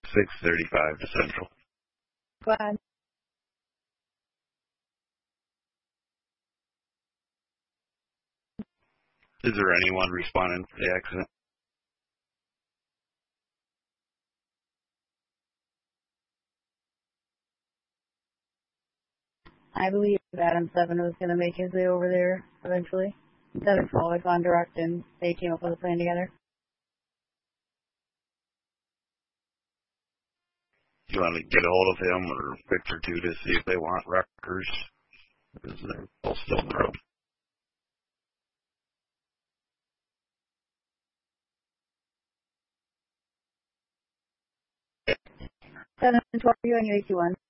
6:35 to Central. Go ahead. Is there anyone responding for the accident? I believe Adam 7 was going to make his way over there eventually. Instead of always gone direct, and they came up with a plan together. Do you want to get a hold of him or Victor too to see if they want Rutgers? Because they're both still in the road. Seven 12, you on your AC1.